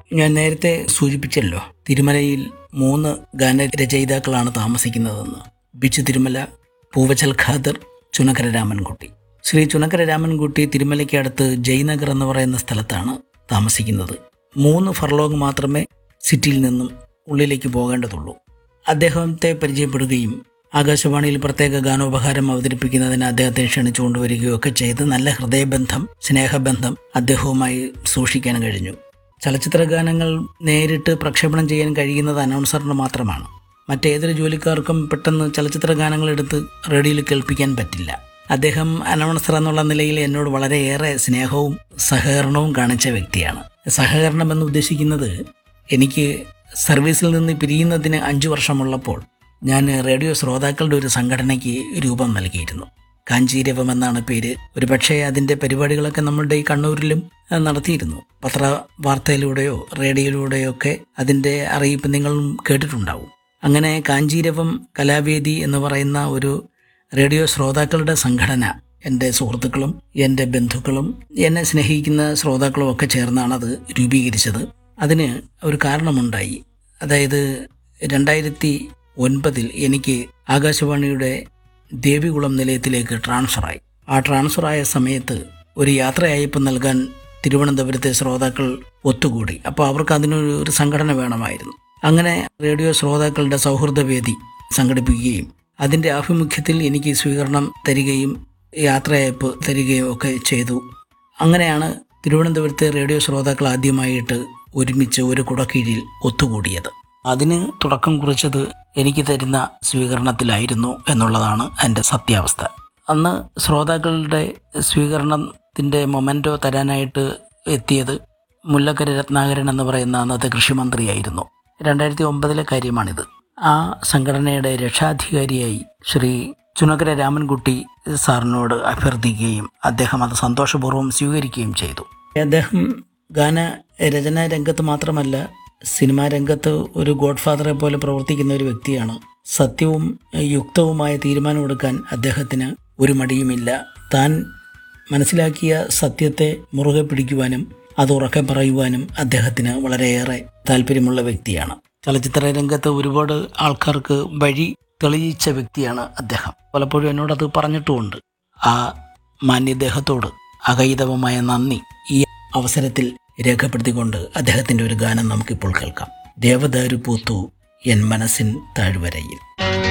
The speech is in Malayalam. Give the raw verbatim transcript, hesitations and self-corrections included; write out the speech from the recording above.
ഞാൻ നേരത്തെ സൂചിപ്പിച്ചല്ലോ, തിരുമലയിൽ മൂന്ന് ഗാനരചയിതാക്കളാണ് താമസിക്കുന്നതെന്ന്. ബിച്ചു തിരുമല, പൂവച്ചൽ ഖാദർ, ചുനക്കര രാമൻകുട്ടി. ശ്രീ ചുനക്കര രാമൻകുട്ടി തിരുമലയ്ക്ക് അടുത്ത് ജയ്നഗർ എന്ന് പറയുന്ന സ്ഥലത്താണ് താമസിക്കുന്നത്. മൂന്ന് ഫർലോങ് മാത്രമേ സിറ്റിയിൽ നിന്നും ഉള്ളിലേക്ക് പോകേണ്ടതുള്ളൂ. അദ്ദേഹത്തെ പരിചയപ്പെടുകയും ആകാശവാണിയിൽ പ്രത്യേക ഗാനോപഹാരം അവതരിപ്പിക്കുന്നതിന് അദ്ദേഹത്തെ ക്ഷണിച്ചു കൊണ്ടുവരികയും ഒക്കെ ചെയ്ത് നല്ല ഹൃദയബന്ധം, സ്നേഹബന്ധം അദ്ദേഹവുമായി സൂക്ഷിക്കാൻ കഴിഞ്ഞു. ചലച്ചിത്ര ഗാനങ്ങൾ നേരിട്ട് പ്രക്ഷേപണം ചെയ്യാൻ കഴിയുന്നത് അനൗൺസറിന് മാത്രമാണ്. മറ്റേതൊരു ജോലിക്കാർക്കും പെട്ടെന്ന് ചലച്ചിത്ര ഗാനങ്ങൾ എടുത്ത് റേഡിയോയിൽ കേൾപ്പിക്കാൻ പറ്റില്ല. അദ്ദേഹം അനൗൺസർ എന്നുള്ള നിലയിൽ എന്നോട് വളരെയേറെ സ്നേഹവും സഹകരണവും കാണിച്ച വ്യക്തിയാണ്. സഹകരണം എന്ന് ഉദ്ദേശിക്കുന്നത്, എനിക്ക് സർവീസിൽ നിന്ന് പിരിയുന്നതിന് അഞ്ചു വർഷമുള്ളപ്പോൾ ഞാൻ റേഡിയോ ശ്രോതാക്കളുടെ ഒരു സംഘടനയ്ക്ക് രൂപം നൽകിയിരുന്നു. കാഞ്ചീരവം എന്നാണ് പേര്. ഒരു പക്ഷേ അതിൻ്റെ പരിപാടികളൊക്കെ നമ്മളുടെ ഈ കണ്ണൂരിലും നടത്തിയിരുന്നു. പത്ര വാർത്തയിലൂടെയോ റേഡിയോയിലൂടെയോ ഒക്കെ അതിൻ്റെ അറിയിപ്പ് നിങ്ങളും കേട്ടിട്ടുണ്ടാവും. അങ്ങനെ കാഞ്ചീരവം കലാവേദി എന്ന് പറയുന്ന ഒരു റേഡിയോ ശ്രോതാക്കളുടെ സംഘടന എൻ്റെ സുഹൃത്തുക്കളും എൻ്റെ ബന്ധുക്കളും എന്നെ സ്നേഹിക്കുന്ന ശ്രോതാക്കളും ഒക്കെ ചേർന്നാണ് അത് രൂപീകരിച്ചത്. അതിന് ഒരു കാരണമുണ്ടായി. അതായത് രണ്ടായിരത്തി ഒൻപതിൽ എനിക്ക് ആകാശവാണിയുടെ ദേവികുളം നിലയത്തിലേക്ക് ട്രാൻസ്ഫറായി. ആ ട്രാൻസ്ഫറായ സമയത്ത് ഒരു യാത്രയയപ്പ് നൽകാൻ തിരുവനന്തപുരത്തെ ശ്രോതാക്കൾ ഒത്തുകൂടി. അപ്പോൾ അവർക്ക് അതിനൊരു ഒരു സംഘടന വേണമായിരുന്നു. അങ്ങനെ റേഡിയോ ശ്രോതാക്കളുടെ സൗഹൃദവേദി സംഘടിപ്പിക്കുകയും അതിൻ്റെ ആഭിമുഖ്യത്തിൽ എനിക്ക് സ്വീകരണം തരികയും യാത്രയയപ്പ് തരികയും ഒക്കെ ചെയ്തു. അങ്ങനെയാണ് തിരുവനന്തപുരത്തെ റേഡിയോ ശ്രോതാക്കൾ ആദ്യമായിട്ട് ഒരുമിച്ച് ഒരു കുടക്കീഴിൽ ഒത്തുകൂടിയത്. അതിന് തുടക്കം കുറിച്ചത് എനിക്ക് തരുന്ന സ്വീകരണത്തിലായിരുന്നു എന്നുള്ളതാണ് എൻ്റെ സത്യാവസ്ഥ. അന്ന് ശ്രോതാക്കളുടെ സ്വീകരണത്തിൻ്റെ മൊമെൻറ്റോ തരാനായിട്ട് എത്തിയത് മുല്ലക്കര രത്നാകരൻ എന്ന് പറയുന്ന അന്നത്തെ കൃഷിമന്ത്രിയായിരുന്നു. രണ്ടായിരത്തി ഒമ്പതിലെ കാര്യമാണിത്. ആ സംഘടനയുടെ രക്ഷാധികാരിയായി ശ്രീ ചുനക്കര രാമൻകുട്ടി സാറിനോട് അഭ്യർത്ഥിക്കുകയും അദ്ദേഹം അത് സന്തോഷപൂർവ്വം സ്വീകരിക്കുകയും ചെയ്തു. അദ്ദേഹം ഗാന രചനാ രംഗത്ത് മാത്രമല്ല, സിനിമാ രംഗത്ത് ഒരു ഗോഡ് ഫാദറെ പോലെ പ്രവർത്തിക്കുന്ന ഒരു വ്യക്തിയാണ്. സത്യവും യുക്തവുമായ തീരുമാനമെടുക്കാൻ അദ്ദേഹത്തിന് ഒരു മടിയുമില്ല. താൻ മനസ്സിലാക്കിയ സത്യത്തെ മുറുകെ പിടിക്കുവാനും അത് ഉറക്കെ പറയുവാനും അദ്ദേഹത്തിന് വളരെയേറെ താല്പര്യമുള്ള വ്യക്തിയാണ്. ചലച്ചിത്ര രംഗത്ത് ഒരുപാട് ആൾക്കാർക്ക് വഴി തെളിയിച്ച വ്യക്തിയാണ് അദ്ദേഹം. പലപ്പോഴും എന്നോടത് പറഞ്ഞിട്ടുമുണ്ട്. ആ മാന്യദേഹത്തോട് അകൈതവമായ നന്ദി ഈ അവസരത്തിൽ രേഖപ്പെടുത്തിക്കൊണ്ട് അദ്ദേഹത്തിൻ്റെ ഒരു ഗാനം നമുക്കിപ്പോൾ കേൾക്കാം. ദേവദാരു പൂത്തു എൻ മനസ്സിൻ താഴ്വരയിൽ.